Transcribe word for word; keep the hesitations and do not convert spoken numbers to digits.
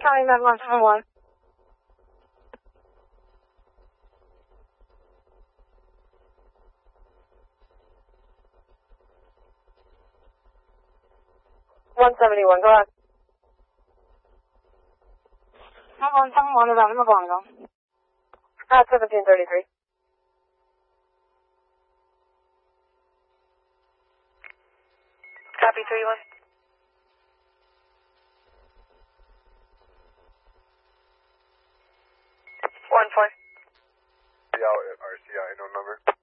County nine one seven one. one seventy-one, go ahead. one seventy-one is out in Magongo. At seventeen thirty-three. Copy three one. One four. R C I, no number.